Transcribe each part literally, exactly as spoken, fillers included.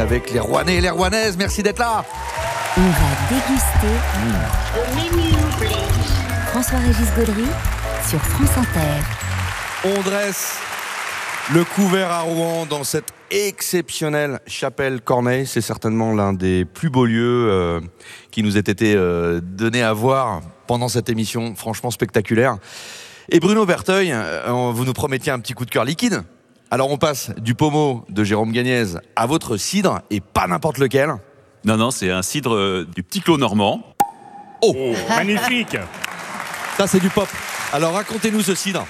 avec les Rouennais et les Rouennaises. Merci d'être là. On va déguster Menu, please. François-Régis Gaudry sur France Inter. On dresse le couvert à Rouen dans cette exceptionnelle chapelle Corneille. C'est certainement l'un des plus beaux lieux euh, qui nous ait été euh, donné à voir pendant cette émission, franchement spectaculaire. Et Bruno Berteuil, euh, vous nous promettiez un petit coup de cœur liquide. Alors on passe du pommeau de Jérôme Gagnez à votre cidre, et pas n'importe lequel. Non, non, c'est un cidre euh, du Petit Clos normand. Oh, Oh, magnifique. ça c'est du pop. Alors racontez-nous ce cidre.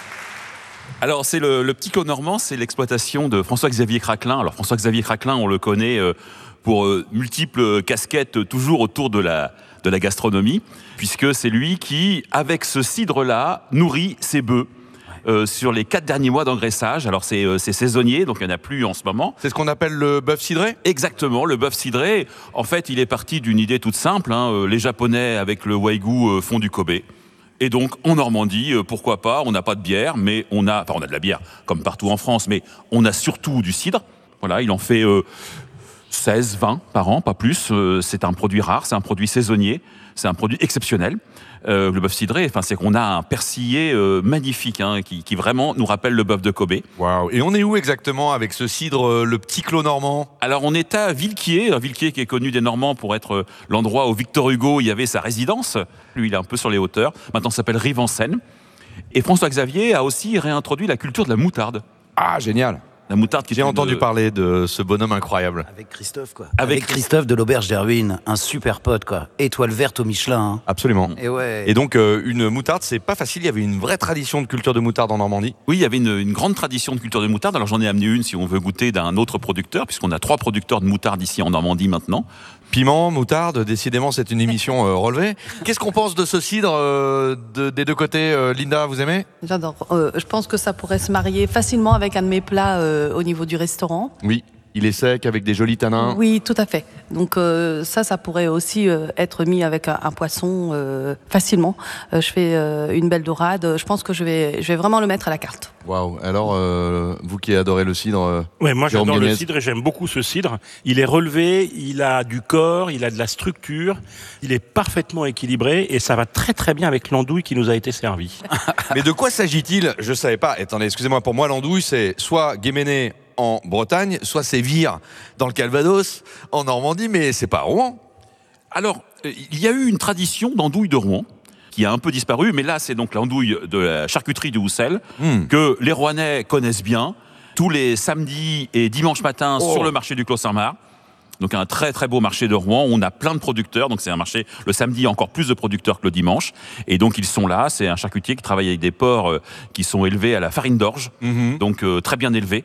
Alors, c'est le, le Petit Clos normand, c'est l'exploitation de François-Xavier Craquelin. Alors, François-Xavier Craquelin, on le connaît euh, pour euh, multiples casquettes euh, toujours autour de la, de la gastronomie, puisque c'est lui qui, avec ce cidre-là, nourrit ses bœufs. Euh, sur les quatre derniers mois d'engraissage. Alors c'est, euh, c'est saisonnier, donc il n'y en a plus en ce moment. C'est ce qu'on appelle le bœuf cidré ? Exactement, le bœuf cidré. En fait, il est parti d'une idée toute simple. Hein. Euh, les Japonais, avec le wagyu, euh, font du Kobe. Et donc, en Normandie, euh, pourquoi pas, on n'a pas de bière, mais on a... Enfin, on a de la bière, comme partout en France, mais on a surtout du cidre. Voilà, il en fait euh, seize, vingt par an, pas plus. Euh, c'est un produit rare, c'est un produit saisonnier, c'est un produit exceptionnel. Euh, le bœuf cidré, enfin, c'est qu'on a un persillé euh, magnifique, hein, qui, qui vraiment nous rappelle le bœuf de Kobe. Waouh. Et on est où exactement avec ce cidre, euh, le Petit Clos normand ? Alors, on est à Villequier, Villequier qui est connu des Normands pour être euh, l'endroit où Victor Hugo y avait sa résidence. Lui, il est un peu sur les hauteurs. Maintenant, ça s'appelle Rive-en-Seine. Et François-Xavier a aussi réintroduit la culture de la moutarde. Ah, génial. La moutarde qui J'ai est une- entendu parler de ce bonhomme incroyable. Avec Christophe, quoi. Avec- Avec, Christophe de l'Auberge des Ruines, un super pote, quoi. Étoile verte au Michelin. Hein. Absolument. Et ouais. Et donc, euh, une moutarde, c'est pas facile. Il y avait une vraie tradition de culture de moutarde en Normandie. Oui, il y avait une, une grande tradition de culture de moutarde. Alors, j'en ai amené une si on veut goûter d'un autre producteur, puisqu'on a trois producteurs de moutarde ici en Normandie maintenant. Piment, moutarde, décidément, c'est une émission euh, relevée. Qu'est-ce qu'on pense de ce cidre euh, de- des deux côtés, euh, Linda, vous aimez ? J'adore. Euh, je pense que ça pourrait se marier facilement avec un de mes plats euh, au niveau du restaurant. Oui. Il est sec, avec des jolis tanins. Oui, tout à fait. Donc euh, ça, ça pourrait aussi euh, être mis avec un, un poisson euh, facilement. Euh, je fais euh, une belle dorade. Je pense que je vais, je vais vraiment le mettre à la carte. Waouh. Alors, euh, vous qui adorez le cidre, euh, Ouais, moi Jérôme j'adore le Gagnez. cidre et j'aime beaucoup ce cidre. Il est relevé, il a du corps, il a de la structure, il est parfaitement équilibré et ça va très très bien avec l'andouille qui nous a été servie. mais de quoi s'agit-il ? Je savais pas. Attendez, excusez-moi, pour moi, l'andouille, c'est soit Guéméné en Bretagne, soit c'est Vire dans le Calvados, en Normandie, mais c'est pas à Rouen. Alors, euh, il y a eu une tradition d'andouille de Rouen qui a un peu disparu, mais là, c'est donc l'andouille de la charcuterie de Houssel, Mm. que les Rouennais connaissent bien, tous les samedis et dimanches matins Oh. sur le marché du Clos Saint-Marc. Donc un très très beau marché de Rouen, on a plein de producteurs, donc c'est un marché, le samedi, encore plus de producteurs que le dimanche, et donc ils sont là, c'est un charcutier qui travaille avec des porcs euh, qui sont élevés à la farine d'orge, Mhm. donc euh, très bien élevés.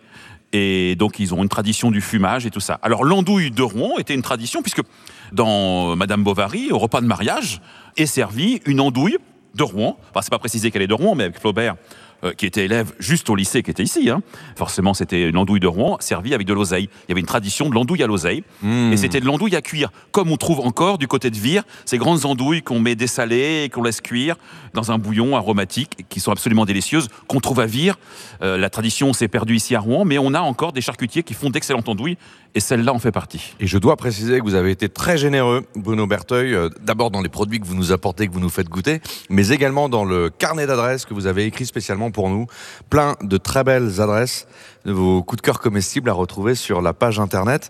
Et donc, ils ont une tradition du fumage et tout ça. Alors, l'andouille de Rouen était une tradition, puisque dans euh, Madame Bovary, au repas de mariage, est servie une andouille de Rouen. Enfin, c'est pas précisé qu'elle est de Rouen, mais avec Flaubert, euh, qui était élève juste au lycée, qui était ici. Hein. Forcément, c'était une andouille de Rouen, servie avec de l'oseille. Il y avait une tradition de l'andouille à l'oseille. Mmh. Et c'était de l'andouille à cuire, comme on trouve encore du côté de Vire, ces grandes andouilles qu'on met dessalées et qu'on laisse cuire dans un bouillon aromatique, qui sont absolument délicieuses, qu'on trouve à Vire. Euh, la tradition s'est perdue ici à Rouen, mais on a encore des charcutiers qui font d'excellentes andouilles, et celle-là en fait partie. Et je dois préciser que vous avez été très généreux, Bruno Berteuil, euh, d'abord dans les produits que vous nous apportez, que vous nous faites goûter, mais également dans le carnet d'adresses que vous avez écrit spécialement pour nous. Plein de très belles adresses, de vos coups de cœur comestibles à retrouver sur la page internet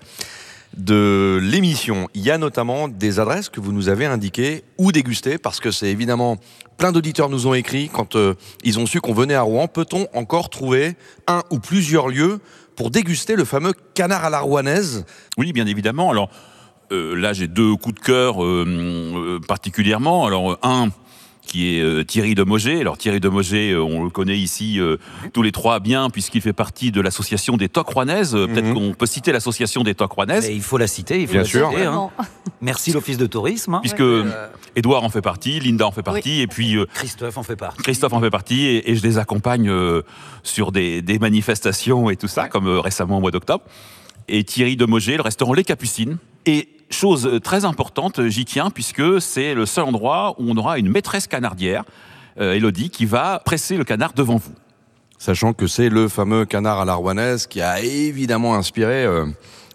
de l'émission. Il y a notamment des adresses que vous nous avez indiquées ou dégustées, parce que c'est évidemment, plein d'auditeurs nous ont écrit quand euh, ils ont su qu'on venait à Rouen. Peut-on encore trouver un ou plusieurs lieux pour déguster le fameux canard à la rouennaise ? Oui, bien évidemment. Alors euh, là, j'ai deux coups de cœur euh, euh, particulièrement. Alors euh, un qui est euh, Thierry de Mauger. Alors Thierry de Mauger, euh, on le connaît ici euh, tous les trois bien, puisqu'il fait partie de l'association des Toques Rouennaises. Euh, Peut-être Mhm. qu'on peut citer l'association des Toques Rouennaises, Mais il faut la citer, il faut Bien la sûr. citer. Hein. Vraiment. Merci l'Office de tourisme. Hein. puisque Euh, Édouard en fait partie, Linda en fait partie, et puis euh, Christophe en fait partie. Christophe en fait partie, et, et je les accompagne euh, sur des, des manifestations et tout ça, comme euh, récemment au mois d'octobre. Et Thierry de Mauger, le restaurant Les Capucines. Et chose euh, très importante, j'y tiens, puisque c'est le seul endroit où on aura une maîtresse canardière, euh, Élodie, qui va presser le canard devant vous. Sachant que c'est le fameux canard à la rouennaise qui a évidemment inspiré euh,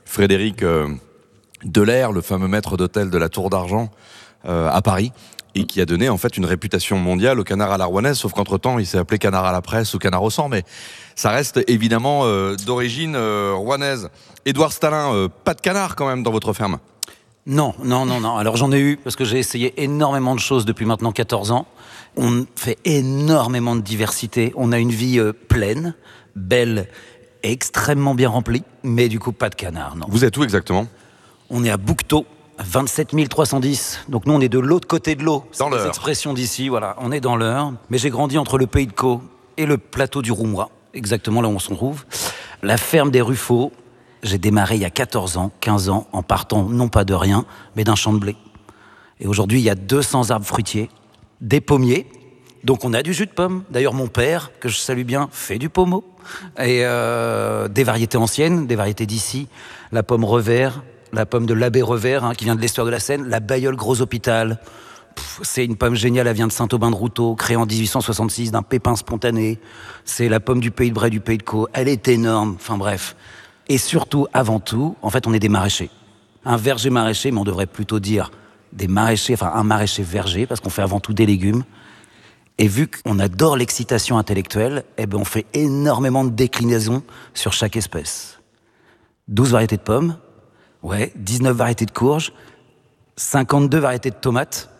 Frédéric euh, Delair, le fameux maître d'hôtel de la Tour d'Argent euh, à Paris, et qui a donné en fait une réputation mondiale au canard à la rouennaise, sauf qu'entre-temps il s'est appelé canard à la presse ou canard au sang, mais ça reste évidemment euh, d'origine euh, rouennaise. Édouard Stalin, euh, pas de canard quand même dans votre ferme? Non, non, non, non. Alors j'en ai eu, parce que j'ai essayé énormément de choses depuis maintenant quatorze ans. On fait énormément de diversité. On a une vie euh, pleine, belle, extrêmement bien remplie, mais du coup pas de canard, non. Vous êtes où exactement? On est à Bouquetot, vingt-sept mille trois cent dix. Donc nous, on est de l'autre côté de l'eau. Dans C'est l'Eure. cette expression d'ici, voilà. On est dans l'Eure. Mais j'ai grandi entre le Pays de Caux et le plateau du Roumois, exactement là où on se trouve. La ferme des Ruffaux, j'ai démarré il y a quatorze ans, quinze ans, en partant non pas de rien, mais d'un champ de blé. Et aujourd'hui, il y a deux cents arbres fruitiers, des pommiers. Donc on a du jus de pomme. D'ailleurs, mon père, que je salue bien, fait du pommeau. Et euh, des variétés anciennes, des variétés d'ici. La pomme revers, la pomme de l'abbé Revers, hein, qui vient de l'estuaire de la Seine, la Bailleul Gros Hôpital. Pff, c'est une pomme géniale, elle vient de Saint-Aubin-de-Routot, créée en dix-huit cent soixante-six d'un pépin spontané. C'est la pomme du Pays de Bray, du Pays de Caux. Elle est énorme, enfin bref. Et surtout, avant tout, en fait, on est des maraîchers. Un verger maraîcher, mais on devrait plutôt dire des maraîchers, enfin un maraîcher verger, parce qu'on fait avant tout des légumes. Et vu qu'on adore l'excitation intellectuelle, eh ben on fait énormément de déclinaisons sur chaque espèce. douze variétés de pommes, ouais, dix-neuf variétés de courges, cinquante-deux variétés de tomates,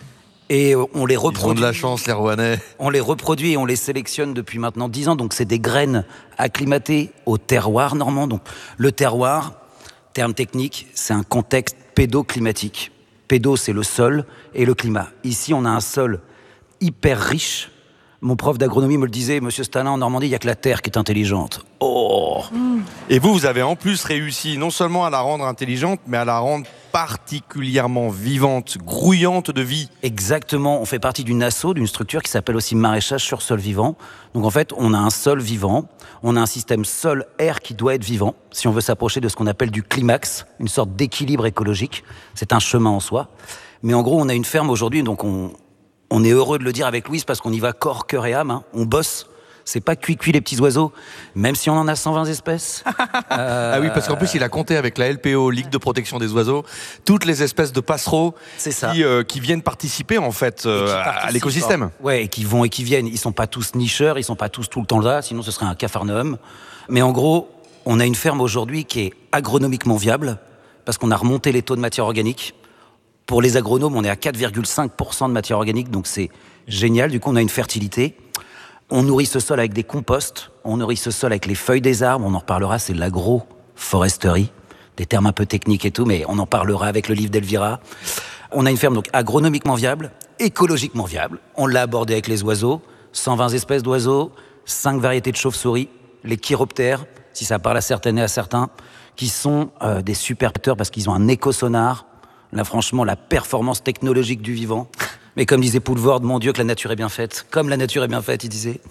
et on les reproduit. Ils ont de la chance, les Rouennais. On les reproduit et on les sélectionne depuis maintenant dix ans, donc c'est des graines acclimatées au terroir normand. Donc le terroir, terme technique, c'est un contexte pédoclimatique. Pédo, c'est le sol, et le climat. Ici, on a un sol hyper riche. Mon prof d'agronomie me le disait, Monsieur Stalin, en Normandie, il n'y a que la terre qui est intelligente. Oh Et vous, vous avez en plus réussi non seulement à la rendre intelligente, mais à la rendre particulièrement vivante, grouillante de vie. Exactement, on fait partie d'une asso, d'une structure qui s'appelle aussi maraîchage sur sol vivant. Donc en fait, on a un sol vivant, on a un système sol-air qui doit être vivant, si on veut s'approcher de ce qu'on appelle du climax, une sorte d'équilibre écologique. C'est un chemin en soi. Mais en gros, on a une ferme aujourd'hui, donc on... On est heureux de le dire avec Louise parce qu'on y va corps, cœur et âme. Hein. On bosse. C'est pas cuit-cuit les petits oiseaux, même si on en a cent vingt espèces. euh... Ah oui, parce qu'en plus, il a compté avec la L P O, Ligue de protection des oiseaux, toutes les espèces de passereaux qui, euh, qui viennent participer en fait euh, à l'écosystème. Ouais, et qui vont et qui viennent. Ils sont pas tous nicheurs, ils sont pas tous tout le temps là, sinon ce serait un capharnaüm. Mais en gros, on a une ferme aujourd'hui qui est agronomiquement viable parce qu'on a remonté les taux de matière organique. Pour les agronomes, on est à quatre virgule cinq pour cent de matière organique, donc c'est génial. Du coup, on a une fertilité. On nourrit ce sol avec des composts. On nourrit ce sol avec les feuilles des arbres. On en reparlera, c'est l'agroforesterie. Des termes un peu techniques et tout, mais on en parlera avec le livre d'Elvira. On a une ferme donc agronomiquement viable, écologiquement viable. On l'a abordé avec les oiseaux. cent vingt espèces d'oiseaux, cinq variétés de chauves-souris, les chiroptères, si ça parle à certaines et à certains, qui sont euh, des super prédateurs parce qu'ils ont un écosonar. Là, franchement, la performance technologique du vivant. Mais comme disait Poulvord, mon Dieu, que la nature est bien faite. Comme la nature est bien faite, il disait.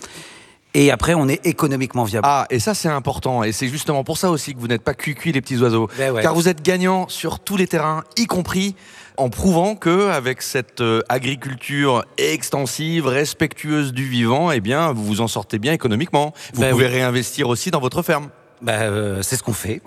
Et après, on est économiquement viable. Ah, et ça, c'est important. Et c'est justement pour ça aussi que vous n'êtes pas cuit-cuit les petits oiseaux. Ben ouais. Car vous êtes gagnant sur tous les terrains, y compris en prouvant que avec cette euh, agriculture extensive, respectueuse du vivant, eh bien, vous vous en sortez bien économiquement. Vous ben pouvez oui. réinvestir aussi dans votre ferme. Bah, euh, c'est ce qu'on fait.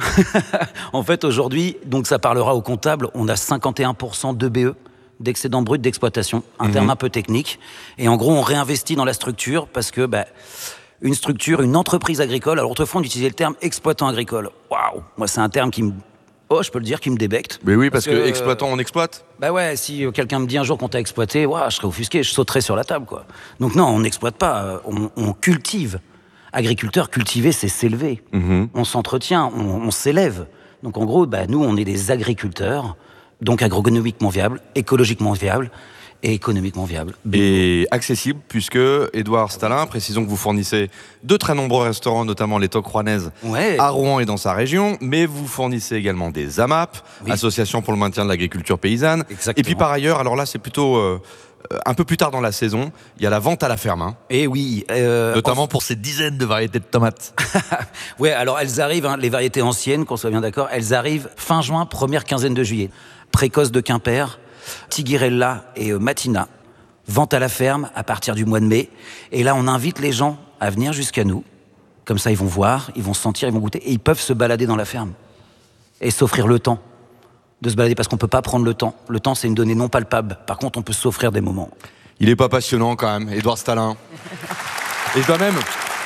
En fait, aujourd'hui, donc ça parlera aux comptables, on a cinquante et un pour cent d'E B E, d'excédent brut d'exploitation, un Mmh. terme un peu technique. Et en gros, on réinvestit dans la structure parce que bah, une structure, une entreprise agricole, alors autrefois on utilisait le terme exploitant agricole. Waouh, moi c'est un terme qui me... Oh, je peux le dire, qui me débecte. Mais oui, parce, parce que, que exploitant, euh, on exploite. Bah ouais, si euh, quelqu'un me dit un jour qu'on t'a exploité, waouh, je serais offusqué, je sauterais sur la table, quoi. Donc non, on n'exploite pas, euh, on, on cultive. Agriculteur, cultiver, c'est s'élever. Mmh. On s'entretient, on, on s'élève. Donc en gros, bah, nous, on est des agriculteurs, donc agronomiquement viables, écologiquement viables et économiquement viables. Et accessible, puisque Édouard Stalin, précisons que vous fournissez de très nombreux restaurants, notamment les Toques Rouennaises, Ouais. à Rouen et dans sa région, mais vous fournissez également des A M A P, Oui. Association pour le maintien de l'agriculture paysanne. Exactement. Et puis par ailleurs, alors là, c'est plutôt... Euh, un peu plus tard dans la saison, il y a la vente à la ferme, hein, Et oui. Euh, notamment pour ces dizaines de variétés de tomates. Ouais, alors elles arrivent, hein, les variétés anciennes, qu'on soit bien d'accord, elles arrivent fin juin, première quinzaine de juillet. Précoce de Quimper, Tigirella et euh, Matina. Vente à la ferme à partir du mois de mai. Et là, on invite les gens à venir jusqu'à nous. Comme ça, ils vont voir, ils vont sentir, ils vont goûter et ils peuvent se balader dans la ferme. et s'offrir le temps de se balader, parce qu'on peut pas prendre le temps. Le temps, c'est une donnée non palpable. Par contre, on peut s'offrir des moments. Il est pas passionnant quand même, Édouard Stalin. Et je dois même,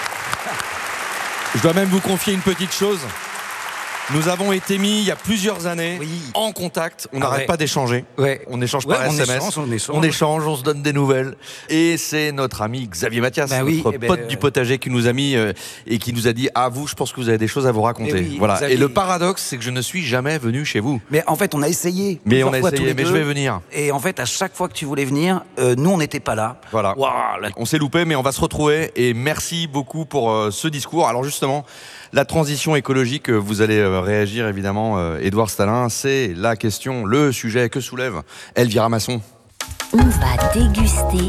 je dois même vous confier une petite chose. Nous avons été mis, il y a plusieurs années, Oui. en contact. On Ah n'arrête ouais. pas d'échanger. Ouais. On échange Ouais, par on S M S. échange, on échange. on échange, on se donne des nouvelles. Et c'est notre ami Xavier Mathias, Bah oui, notre eh ben, pote euh, du potager, qui nous a mis euh, et qui nous a dit « Ah, vous, je pense que vous avez des choses à vous raconter. Mais oui, Voilà. Xavier. Et le paradoxe, c'est que je ne suis jamais venu chez vous. Mais en fait, on a essayé. Mais on a plusieurs fois tous essayé, les mais deux. je vais venir. Et en fait, à chaque fois que tu voulais venir, euh, nous, on n'était pas là. Voilà. Waouh, la- On s'est loupé, mais on va se retrouver. Et merci beaucoup pour euh, ce discours. Alors justement, la transition écologique, euh, vous allez euh, réagir évidemment, euh, Édouard Stalin, c'est la question, le sujet que soulève Elvira Masson. On va déguster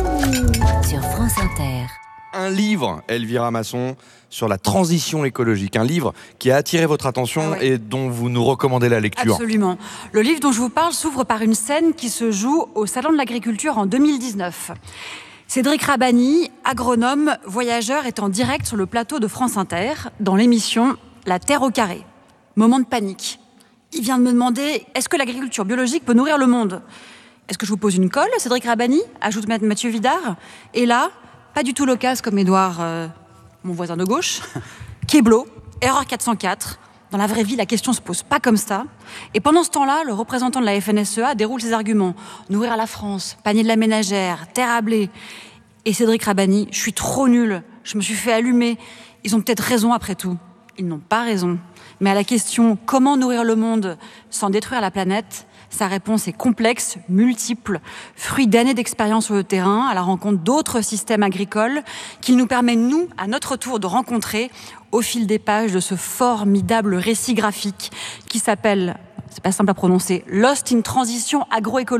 sur France Inter. Un livre, Elvira Masson, sur la transition écologique. Un livre qui a attiré votre attention Ah ouais. et dont vous nous recommandez la lecture. Absolument. Le livre dont je vous parle s'ouvre par une scène qui se joue au Salon de l'Agriculture en deux mille dix-neuf. Cédric Rabani, agronome, voyageur, est en direct sur le plateau de France Inter dans l'émission La Terre au carré. Moment de panique. Il vient de me demander, est-ce que l'agriculture biologique peut nourrir le monde ? Est-ce que je vous pose une colle, Cédric Rabani ? Ajoute Mathieu Vidard. Et là, pas du tout loquace comme Édouard, euh, mon voisin de gauche. Keblo, erreur quatre cent quatre. Dans la vraie vie, la question se pose pas comme ça. Et pendant ce temps-là, le représentant de la F N S E A déroule ses arguments. Nourrir la France, panier de la ménagère, terre à blé. Et Cédric Rabani, je suis trop nul, je me suis fait allumer. Ils ont peut-être raison après tout. Ils n'ont pas raison. Mais à la question « Comment nourrir le monde sans détruire la planète ?», sa réponse est complexe, multiple, fruit d'années d'expérience sur le terrain, à la rencontre d'autres systèmes agricoles, qu'il nous permet, nous, à notre tour, de rencontrer au fil des pages de ce formidable récit graphique qui s'appelle, c'est pas simple à prononcer, « Lost in Transition agroécologique »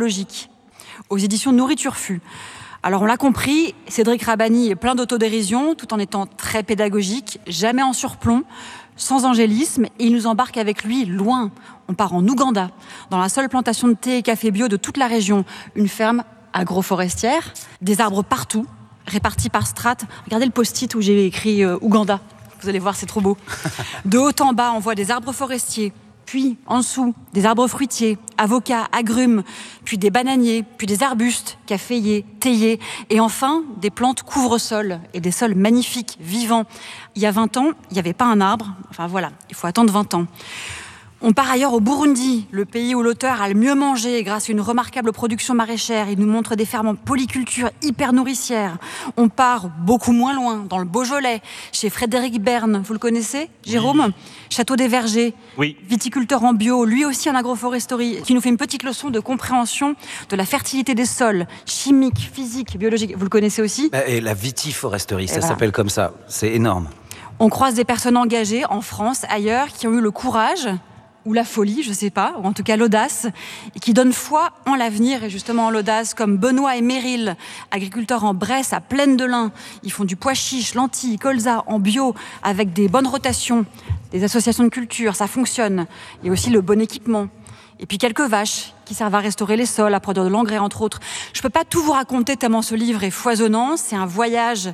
aux éditions Nourriture Fût. Alors on l'a compris, Cédric Rabani est plein d'autodérision, tout en étant très pédagogique, jamais en surplomb, sans angélisme, et il nous embarque avec lui loin. On part en Ouganda, dans la seule plantation de thé et café bio de toute la région, une ferme agroforestière, des arbres partout, répartis par strates. Regardez le post-it où j'ai écrit euh, Ouganda, vous allez voir, c'est trop beau. De haut en bas, on voit des arbres forestiers, puis en dessous, des arbres fruitiers, avocats, agrumes, puis des bananiers, puis des arbustes, caféiers, théiers, et enfin des plantes couvre-sol et des sols magnifiques, vivants. Il y a vingt ans, il n'y avait pas un arbre. Enfin voilà, il faut attendre vingt ans. On part ailleurs au Burundi, le pays où l'auteur a le mieux mangé grâce à une remarquable production maraîchère. Il nous montre des fermes en polyculture hyper nourricières. On part beaucoup moins loin, dans le Beaujolais, chez Frédéric Berne. Vous le connaissez, Jérôme ? Oui. Château des Vergers. Oui. Viticulteur en bio, lui aussi en agroforesterie, qui nous fait une petite leçon de compréhension de la fertilité des sols, chimique, physique, biologique. Vous le connaissez aussi ? Et la vitiforesterie, ça voilà. s'appelle comme ça. C'est énorme. On croise des personnes engagées en France, ailleurs, qui ont eu le courage ou la folie, je sais pas, ou en tout cas l'audace, et qui donnent foi en l'avenir et justement en l'audace, comme Benoît et Meryl, agriculteurs en Bresse à Plaine de l'Ain. Ils font du pois chiche, lentilles, colza en bio, avec des bonnes rotations, des associations de culture, ça fonctionne. Il y a aussi le bon équipement. Et puis quelques vaches qui servent à restaurer les sols, à produire de l'engrais, entre autres. Je peux pas tout vous raconter tellement ce livre est foisonnant, c'est un voyage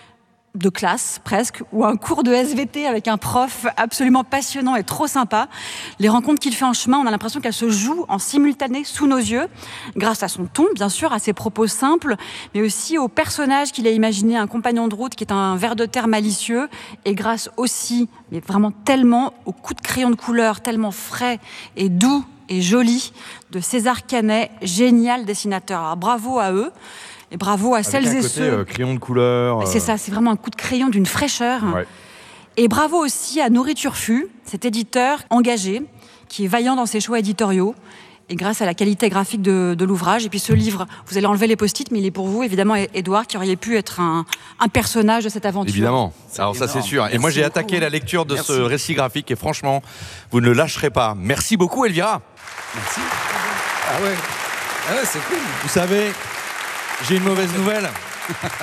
de classe, presque, ou un cours de S V T avec un prof absolument passionnant et trop sympa. Les rencontres qu'il fait en chemin, on a l'impression qu'elles se jouent en simultané sous nos yeux, grâce à son ton, bien sûr, à ses propos simples, mais aussi au personnage qu'il a imaginé, un compagnon de route qui est un ver de terre malicieux, et grâce aussi, mais vraiment tellement, au coup de crayon de couleur, tellement frais et doux et joli, de César Canet, génial dessinateur. Alors bravo à eux. Et bravo à Avec celles un et côté, ceux. euh, crayon de couleur. C'est euh, ça, c'est vraiment un coup de crayon d'une fraîcheur. Ouais. Et bravo aussi à Nourriture Fût, cet éditeur engagé, qui est vaillant dans ses choix éditoriaux. Et grâce à la qualité graphique de, de l'ouvrage. Et puis ce livre, vous allez enlever les post-it, mais il est pour vous, évidemment, Édouard, qui aurait pu être un, un personnage de cette aventure. Évidemment, C'est alors ça énorme. c'est sûr. Et Merci moi j'ai beaucoup. attaqué la lecture de Merci. ce récit graphique et franchement, vous ne le lâcherez pas. Merci beaucoup Elvira. Merci. Ah ouais, ah ouais c'est cool. Vous savez, j'ai une mauvaise nouvelle.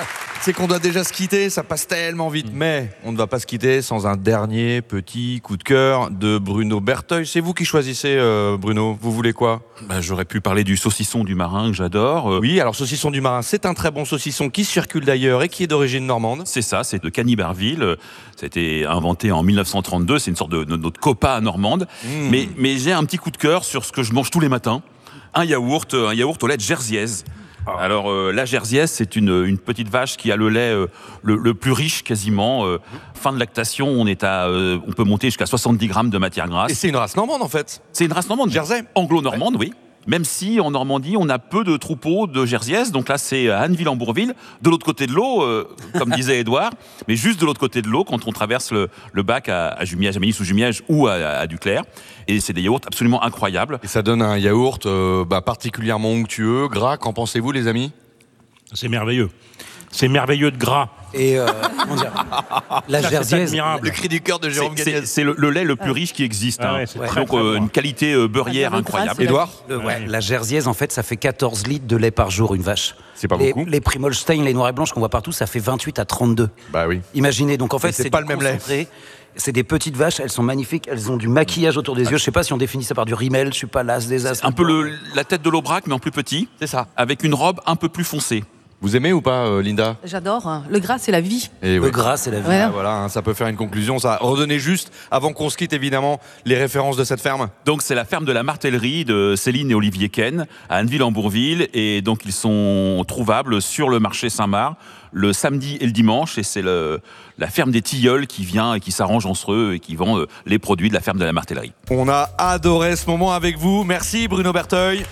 c'est qu'on doit déjà se quitter, ça passe tellement vite. Mais on ne va pas se quitter sans un dernier petit coup de cœur de Bruno Berteuil. C'est vous qui choisissez, euh, Bruno. Vous voulez quoi ? Bah, j'aurais pu parler du saucisson du marin que j'adore. Euh, Oui, alors saucisson du marin, c'est un très bon saucisson qui circule d'ailleurs et qui est d'origine normande. C'est ça, c'est de Canibarville. Ça a été inventé en mille neuf cent trente-deux. C'est une sorte de, de notre copa normande. Mmh. Mais, mais j'ai un petit coup de cœur sur ce que je mange tous les matins. Un yaourt, un yaourt au lait de Jersiaise. Alors euh, la Jersiaise, c'est une, une petite vache qui a le lait euh, le, le plus riche quasiment. Euh, fin de lactation, on est à, euh, on peut monter jusqu'à soixante-dix grammes de matière grasse. Et c'est une race normande en fait. C'est une race normande, Jersey. Anglo-normande, oui. Même si en Normandie, on a peu de troupeaux de Jersiaises. Donc là, c'est à Anneville-en-Bourville, de l'autre côté de l'eau, euh, comme disait Édouard, mais juste de l'autre côté de l'eau, quand on traverse le, le bac à, à Jumièges, à Ménis-sous-Jumièges ou à, à Duclair. Et c'est des yaourts absolument incroyables. Et ça donne un yaourt euh, bah, particulièrement onctueux, gras. Qu'en pensez-vous, les amis ? C'est merveilleux. C'est merveilleux de gras. Et euh, comment dire, la Ça, c'est Jersiaise, admirable. Le cri du cœur de C'est, Jérôme c'est- Gagnès. c'est le, le lait le plus riche qui existe. Ah hein. ouais, c'est Ouais. très, Donc très euh, bon. une qualité euh, beurrière Ah, incroyable. c'est Édouard ? le- ouais, Ouais. la Jersiaise, en fait, ça fait quatorze litres de lait par jour, une vache. C'est pas les, beaucoup. Les Primolstein, les noirs et blanches qu'on voit partout, ça fait vingt-huit à trente-deux. Bah oui. Imaginez, donc en fait, Mais c'est c'est pas du le même lait. concentré. C'est des petites vaches, elles sont magnifiques, elles ont du maquillage autour des yeux. Je sais pas si on définit ça par du rimel, je suis pas las des as. Un peu le, la tête de l'aubrac, mais en plus petit, C'est ça. avec une robe un peu plus foncée. Vous aimez ou pas, euh, Linda ? J'adore. Le gras, c'est la vie. Et Le gras, c'est la vie. Ouais. Ah, voilà, hein, ça peut faire une conclusion. Ça redonnez juste, avant qu'on se quitte évidemment, les références de cette ferme. Donc c'est la ferme de la Martellerie de Céline et Olivier Ken à Anneville-en-Bourville, et donc ils sont trouvables sur le marché Saint-Marc le samedi et le dimanche, et c'est le, la ferme des Tilleuls qui vient et qui s'arrange entre eux et qui vend euh, les produits de la ferme de la Martellerie. On a adoré ce moment avec vous. Merci Bruno Berteuil.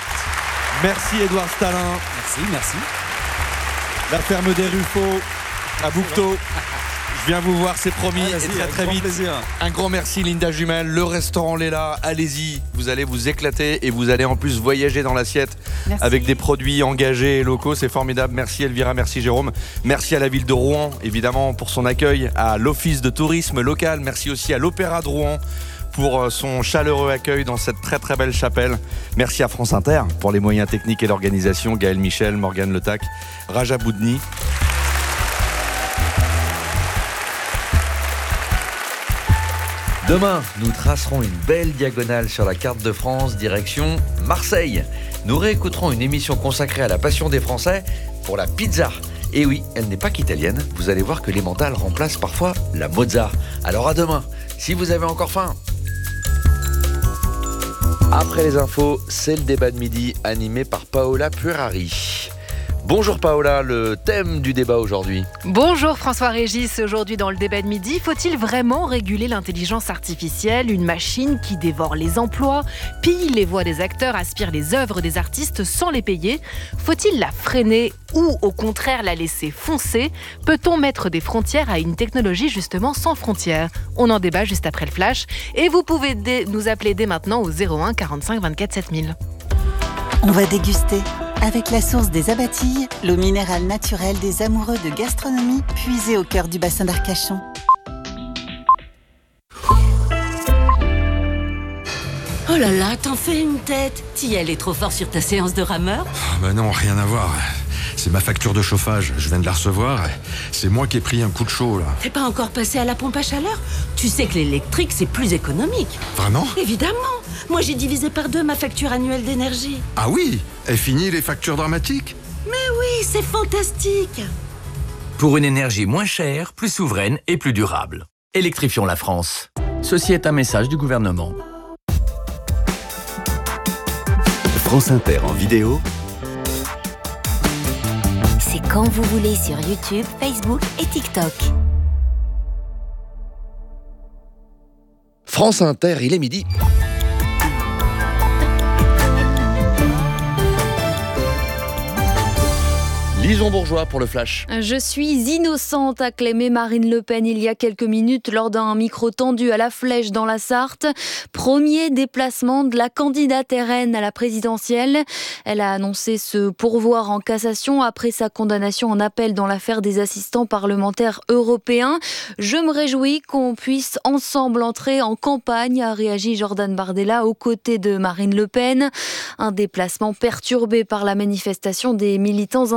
Merci Édouard Stalin. Merci, merci. La ferme des Ruffaux à Bouquetot. Je viens vous voir, c'est promis, Ah, et vas-y, très avec très grand vite. plaisir. Un grand merci Linda Jumel, le restaurant Léla, allez-y, vous allez vous éclater et vous allez en plus voyager dans l'assiette Merci. avec des produits engagés et locaux, c'est formidable. Merci Elvira, merci Jérôme, merci à la ville de Rouen évidemment pour son accueil, à l'office de tourisme local, merci aussi à l'Opéra de Rouen pour son chaleureux accueil dans cette très très belle chapelle. Merci à France Inter pour les moyens techniques et l'organisation, Gaël Michel, Morgane Letac, Raja Boudni. Demain, nous tracerons une belle diagonale sur la carte de France, direction Marseille. Nous réécouterons une émission consacrée à la passion des Français pour la pizza. Et oui, elle n'est pas qu'italienne, vous allez voir que l'emmental remplace parfois la Mozart. Alors à demain, si vous avez encore faim. Après les infos, c'est le débat de midi animé par Paola Puerari. Bonjour Paola, le thème du débat aujourd'hui. Bonjour François-Régis, aujourd'hui dans le débat de midi, faut-il vraiment réguler l'intelligence artificielle, une machine qui dévore les emplois, pille les voix des acteurs, aspire les œuvres des artistes sans les payer? Faut-il la freiner ou au contraire la laisser foncer? Peut-on mettre des frontières à une technologie justement sans frontières? On en débat juste après le flash et vous pouvez dé- nous appeler dès maintenant au zéro un quarante-cinq vingt-quatre sept mille. On va déguster avec la source des Abatilles, l'eau minérale naturelle des amoureux de gastronomie puisée au cœur du bassin d'Arcachon. Oh là là, t'en fais une tête. T'y es allé trop fort sur ta séance de rameur? Bah non, rien à voir. C'est ma facture de chauffage, je viens de la recevoir. C'est moi qui ai pris un coup de chaud, là. T'es pas encore passé à la pompe à chaleur? Tu sais que l'électrique, c'est plus économique. Vraiment? Évidemment. Moi, j'ai divisé par deux ma facture annuelle d'énergie. Ah oui? Est fini les factures dramatiques? Mais oui, c'est fantastique. Pour une énergie moins chère, plus souveraine et plus durable. Électrifions la France. Ceci est un message du gouvernement. France Inter en vidéo. C'est quand vous voulez sur YouTube, Facebook et TikTok. France Inter, il est midi. Lison Bourgeois pour le Flash. Je suis innocente, a clamé Marine Le Pen il y a quelques minutes lors d'un micro tendu à la Flèche dans la Sarthe. Premier déplacement de la candidate R N à la présidentielle. Elle a annoncé se pourvoir en cassation après sa condamnation en appel dans l'affaire des assistants parlementaires européens. Je me réjouis qu'on puisse ensemble entrer en campagne, a réagi Jordan Bardella aux côtés de Marine Le Pen. Un déplacement perturbé par la manifestation des militants insoumis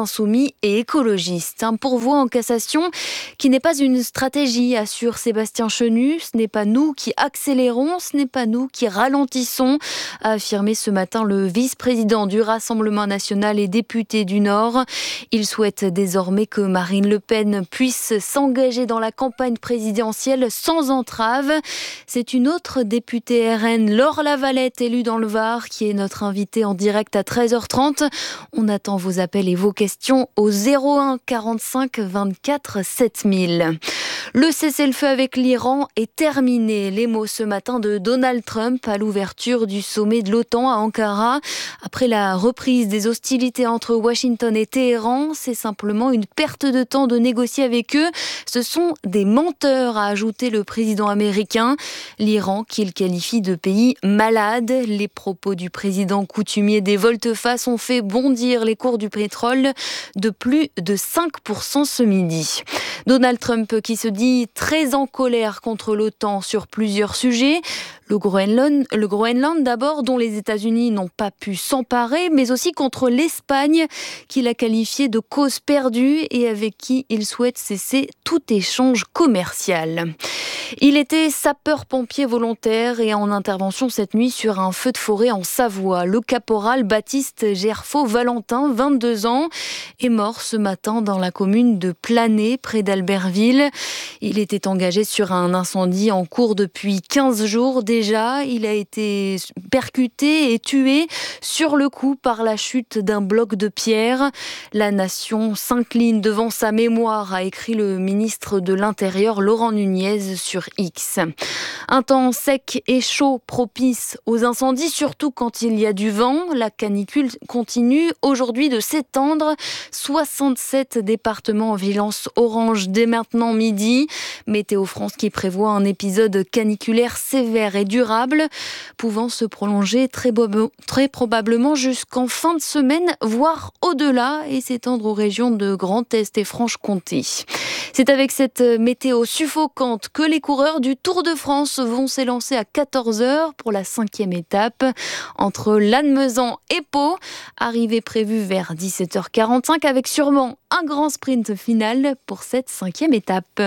insoumis et écologistes. Un pourvoi en cassation qui n'est pas une stratégie, assure Sébastien Chenu. Ce n'est pas nous qui accélérons, ce n'est pas nous qui ralentissons, a affirmé ce matin le vice-président du Rassemblement national et député du Nord. Il souhaite désormais que Marine Le Pen puisse s'engager dans la campagne présidentielle sans entrave. C'est une autre députée R N, Laure Lavalette, élue dans le Var, qui est notre invitée en direct à treize heures trente. On attend vos appels et vos questions au zéro un quarante-cinq vingt-quatre sept mille. Le cessez-le-feu avec l'Iran est terminé. Les mots ce matin de Donald Trump à l'ouverture du sommet de l'OTAN à Ankara. Après la reprise des hostilités entre Washington et Téhéran, c'est simplement une perte de temps de négocier avec eux. Ce sont des menteurs, a ajouté le président américain. L'Iran qu'il qualifie de pays malade. Les propos du président coutumier des volte-face ont fait bondir les cours du pétrole de plus de cinq pour cent ce midi. Donald Trump qui se dit très en colère contre l'OTAN sur plusieurs sujets. Le Groenland, le Groenland d'abord, dont les États-Unis n'ont pas pu s'emparer, mais aussi contre l'Espagne, qu'il a qualifié de cause perdue et avec qui il souhaite cesser tout échange commercial. Il était sapeur-pompier volontaire et en intervention cette nuit sur un feu de forêt en Savoie. Le caporal Baptiste Gerfaux-Valentin, vingt-deux ans, est mort ce matin dans la commune de Planay, près d'Albertville. Il était engagé sur un incendie en cours depuis quinze jours déjà. Il a été percuté et tué sur le coup par la chute d'un bloc de pierre. La nation s'incline devant sa mémoire, a écrit le ministre de l'Intérieur Laurent Nunez sur X. Un temps sec et chaud propice aux incendies, surtout quand il y a du vent. La canicule continue aujourd'hui de s'étendre. soixante-sept départements en vigilance orange dès maintenant midi. Météo France qui prévoit un épisode caniculaire sévère et durable, pouvant se prolonger très, bo- très probablement jusqu'en fin de semaine, voire au-delà, et s'étendre aux régions de Grand Est et Franche-Comté. C'est avec cette météo suffocante que les coureurs du Tour de France vont s'élancer à quatorze heures pour la cinquième étape entre Lannemezan et Pau. Arrivée prévue vers dix-sept heures quarante-cinq avec sûrement un grand sprint final pour cette cinquième étape.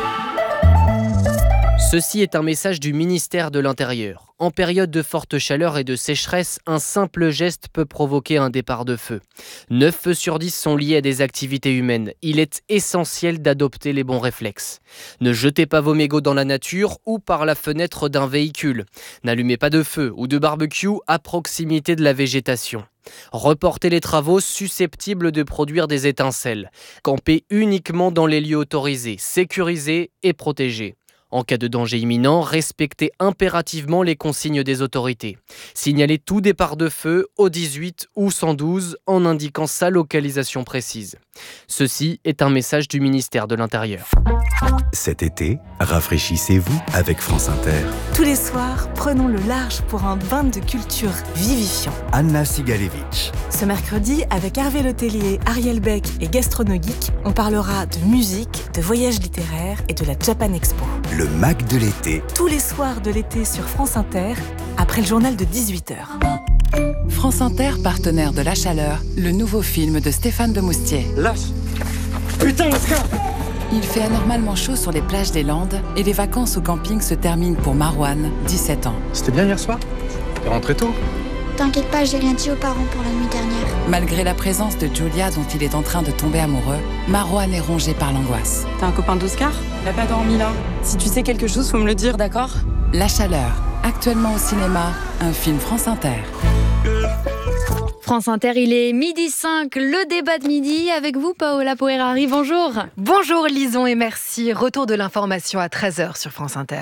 Ceci est un message du ministère de l'Intérieur. En période de forte chaleur et de sécheresse, un simple geste peut provoquer un départ de feu. neuf feux sur dix sont liés à des activités humaines. Il est essentiel d'adopter les bons réflexes. Ne jetez pas vos mégots dans la nature ou par la fenêtre d'un véhicule. N'allumez pas de feu ou de barbecue à proximité de la végétation. Reportez les travaux susceptibles de produire des étincelles. Campez uniquement dans les lieux autorisés, sécurisés et protégés. En cas de danger imminent, respectez impérativement les consignes des autorités. Signalez tout départ de feu au dix-huit ou cent douze en indiquant sa localisation précise. Ceci est un message du ministère de l'Intérieur. Cet été, rafraîchissez-vous avec France Inter. Tous les soirs, prenons le large pour un bain de culture vivifiant. Anna Sigalevitch. Ce mercredi, avec Hervé Letellier, Ariel Beck et Gastronogeek, on parlera de musique, de voyages littéraires et de la Japan Expo. Le Mac de l'été. Tous les soirs de l'été sur France Inter, après le journal de dix-huit heures. France Inter, partenaire de La Chaleur, le nouveau film de Stéphane de Moustier. Lâche. Putain, Oscar. Il fait anormalement chaud sur les plages des Landes et les vacances au camping se terminent pour Marouane, dix-sept ans. C'était bien hier soir? T'es rentré tôt? T'inquiète pas, j'ai rien dit aux parents pour la nuit dernière. Malgré la présence de Julia dont il est en train de tomber amoureux, Marouane est rongé par l'angoisse. T'es un copain d'Oscar? Il a pas dormi là. Si tu sais quelque chose, faut me le dire, d'accord? La Chaleur, actuellement au cinéma, un film France Inter. France Inter, il est midi cinq, le débat de midi avec vous, Paola Poerari, bonjour. Bonjour Lison et merci. Retour de l'information à treize heures sur France Inter.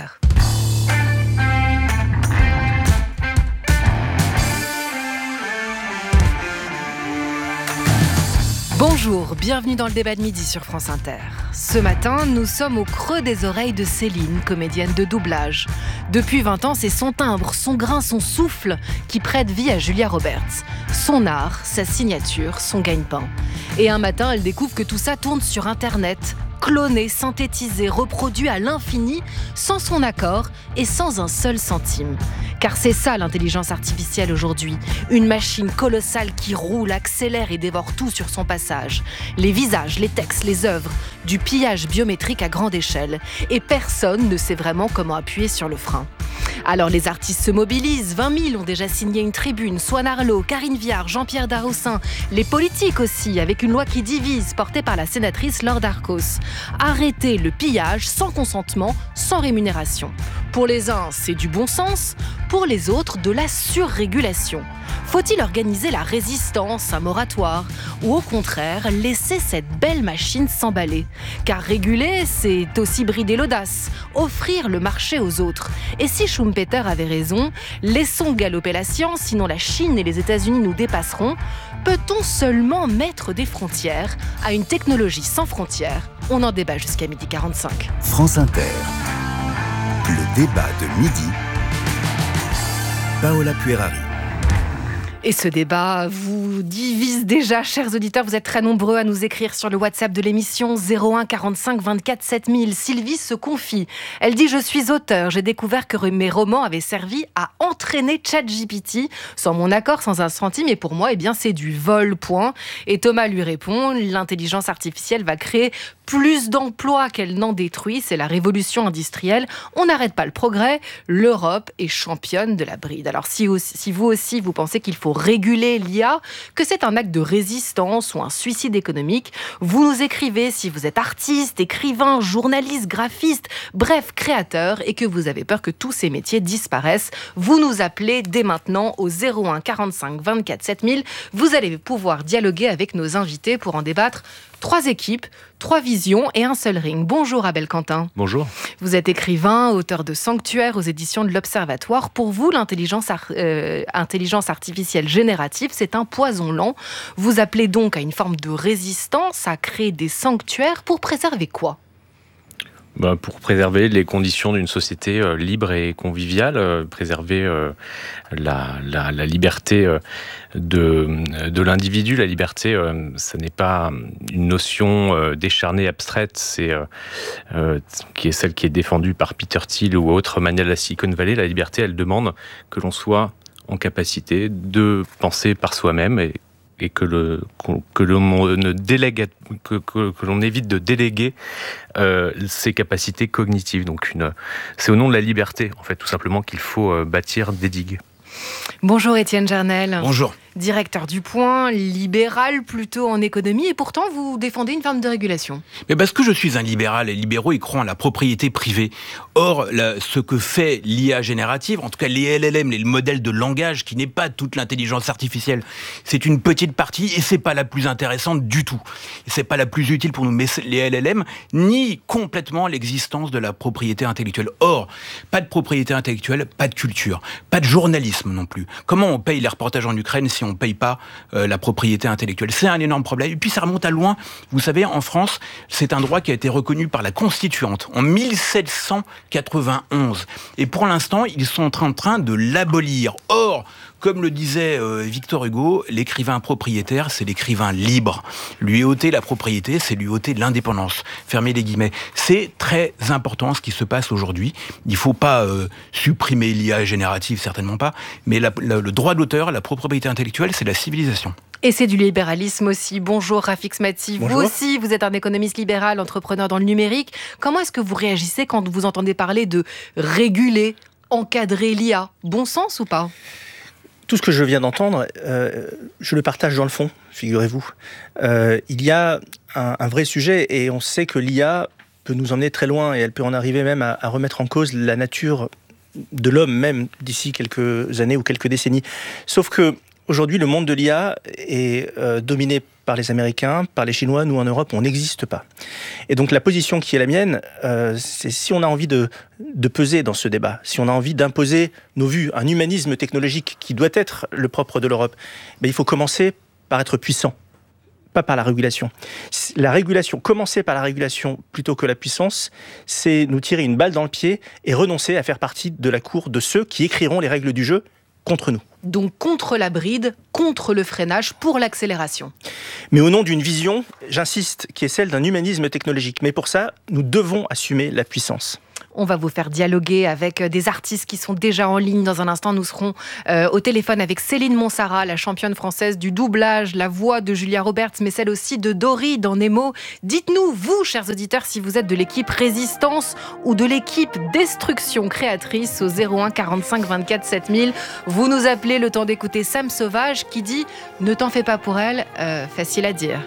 Bonjour, bienvenue dans le débat de midi sur France Inter. Ce matin, nous sommes au creux des oreilles de Céline, comédienne de doublage. Depuis vingt ans, c'est son timbre, son grain, son souffle qui prête vie à Julia Roberts. Son art, sa signature, son gagne-pain. Et un matin, elle découvre que tout ça tourne sur Internet, cloné, synthétisé, reproduit à l'infini, sans son accord et sans un seul centime. Car c'est ça l'intelligence artificielle aujourd'hui. Une machine colossale qui roule, accélère et dévore tout sur son passage. Les visages, les textes, les œuvres, du pillage biométrique à grande échelle. Et personne ne sait vraiment comment appuyer sur le frein. Alors les artistes se mobilisent, vingt mille ont déjà signé une tribune, Swan Arlo, Karine Viard, Jean-Pierre Darroussin, les politiques aussi, avec une loi qui divise, portée par la sénatrice Laure Darcos. Arrêter le pillage sans consentement, sans rémunération. Pour les uns, c'est du bon sens, pour les autres, de la surrégulation. Faut-il organiser la résistance, un moratoire, ou au contraire, laisser cette belle machine s'emballer? Car réguler, c'est aussi brider l'audace, offrir le marché aux autres. Et si Schumpeter avait raison, laissons galoper la science, sinon la Chine et les États-Unis nous dépasseront. Peut-on seulement mettre des frontières à une technologie sans frontières? On en débat jusqu'à midi quarante-cinq. France Inter. Le débat de midi. Paola Puerari. Et ce débat vous divise déjà, chers auditeurs. Vous êtes très nombreux à nous écrire sur le WhatsApp de l'émission zéro un quarante-cinq vingt-quatre sept mille. Sylvie se confie. Elle dit « Je suis auteur. J'ai découvert que mes romans avaient servi à entraîner ChatGPT. Sans mon accord, sans un centime. Et pour moi, eh bien, c'est du vol, point. » Et Thomas lui répond « L'intelligence artificielle va créer plus d'emplois qu'elle n'en détruit. C'est la révolution industrielle. On n'arrête pas le progrès. L'Europe est championne de la bride. » Alors, si, aussi, si vous aussi, vous pensez qu'il faut réguler l'I A, que c'est un acte de résistance ou un suicide économique, vous nous écrivez si vous êtes artiste, écrivain, journaliste, graphiste, bref, créateur, et que vous avez peur que tous ces métiers disparaissent. Vous nous appelez dès maintenant au zéro un quarante-cinq vingt-quatre sept mille. Vous allez pouvoir dialoguer avec nos invités pour en débattre. Trois équipes, trois visions et un seul ring. Bonjour Abel Quentin. Bonjour. Vous êtes écrivain, auteur de Sanctuaire aux éditions de l'Observatoire. Pour vous, l'intelligence ar- euh, intelligence artificielle générative, c'est un poison lent. Vous appelez donc à une forme de résistance, à créer des sanctuaires pour préserver quoi ? Bah, pour préserver les conditions d'une société euh, libre et conviviale, euh, préserver euh, la, la, la liberté euh, de, de l'individu. La liberté, euh, ce n'est pas une notion euh, décharnée, abstraite, c'est euh, euh, qui est celle qui est défendue par Peter Thiel ou autres manières de la Silicon Valley. La liberté, elle demande que l'on soit en capacité de penser par soi-même et et que le que l'on ne délègue que, que, que l'on évite de déléguer euh, ses capacités cognitives. Donc une c'est au nom de la liberté en fait tout simplement qu'il faut euh, bâtir des digues. Bonjour Étienne Jarnel. Bonjour. Directeur du Point, libéral plutôt en économie, et pourtant vous défendez une forme de régulation. Mais parce que je suis un libéral, les libéraux ils croient en la propriété privée. Or, la, ce que fait l'I A générative, en tout cas les L L M, les modèles de langage, qui n'est pas toute l'intelligence artificielle, c'est une petite partie et c'est pas la plus intéressante du tout. Et c'est pas la plus utile pour nous. Mais les L L M nient complètement l'existence de la propriété intellectuelle. Or, pas de propriété intellectuelle, pas de culture, pas de journalisme non plus. Comment on paye les reportages en Ukraine si on ne paye pas euh, la propriété intellectuelle? C'est un énorme problème. Et puis ça remonte à loin. Vous savez, en France, c'est un droit qui a été reconnu par la Constituante en mille sept cent quatre-vingt-onze. Et pour l'instant, ils sont en train, en train de l'abolir. Or, comme le disait euh, Victor Hugo, l'écrivain propriétaire, c'est l'écrivain libre. Lui ôter la propriété, c'est lui ôter l'indépendance. Fermez les guillemets. C'est très important ce qui se passe aujourd'hui. Il ne faut pas euh, supprimer l'I A générative, certainement pas, mais la, la, le droit d'auteur, la propriété intellectuelle, c'est la civilisation. Et c'est du libéralisme aussi. Bonjour Rafik Smati. Bonjour. Vous aussi, vous êtes un économiste libéral, entrepreneur dans le numérique. Comment est-ce que vous réagissez quand vous entendez parler de réguler, encadrer l'I A? Bon sens ou pas? Tout ce que je viens d'entendre, euh, je le partage dans le fond, figurez-vous. Euh, il y a un, un vrai sujet et on sait que l'I A peut nous emmener très loin et elle peut en arriver même à, à remettre en cause la nature de l'homme même d'ici quelques années ou quelques décennies. Sauf que aujourd'hui, le monde de l'I A est euh, dominé par les Américains, par les Chinois. Nous, en Europe, on n'existe pas. Et donc, la position qui est la mienne, euh, c'est si on a envie de, de peser dans ce débat, si on a envie d'imposer nos vues, un humanisme technologique qui doit être le propre de l'Europe, ben, il faut commencer par être puissant, pas par la régulation. La régulation, commencer par la régulation plutôt que la puissance, c'est nous tirer une balle dans le pied et renoncer à faire partie de la cour de ceux qui écriront les règles du jeu contre nous. Donc contre la bride, contre le freinage, pour l'accélération. Mais au nom d'une vision, j'insiste, qui est celle d'un humanisme technologique. Mais pour ça, nous devons assumer la puissance. On va vous faire dialoguer avec des artistes qui sont déjà en ligne. Dans un instant, nous serons euh, au téléphone avec Céline Monsara, la championne française du doublage, la voix de Julia Roberts, mais celle aussi de Dory dans Nemo. Dites-nous, vous, chers auditeurs, si vous êtes de l'équipe Résistance ou de l'équipe Destruction Créatrice au zéro un quarante-cinq vingt-quatre sept mille. Vous nous appelez le temps d'écouter Sam Sauvage qui dit « Ne t'en fais pas pour elle, euh, facile à dire ».